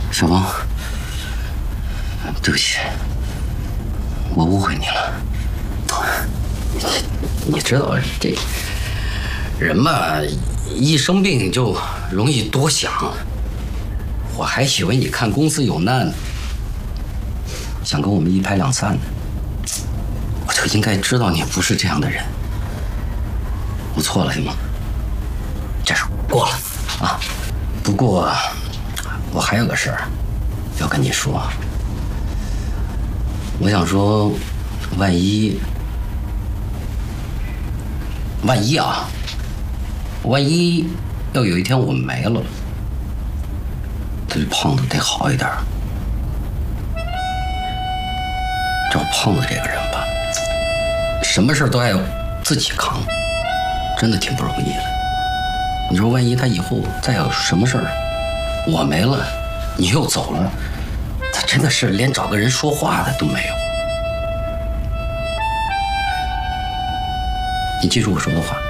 小王，对不起，我误会你了。你知道这人嘛，一生病就容易多想。我还以为你看公司有难，想跟我们一拍两散呢。我就应该知道你不是这样的人。我错了，行吗？这事过了啊。不过我还有个事儿要跟你说。我想说，万一要有一天我没了，这胖子得好一点。这胖子这个人吧，什么事都爱自己扛，真的挺不容易的。你说万一他以后再有什么事儿，我没了，你又走了，他真的是连找个人说话的都没有。你记住我说的话。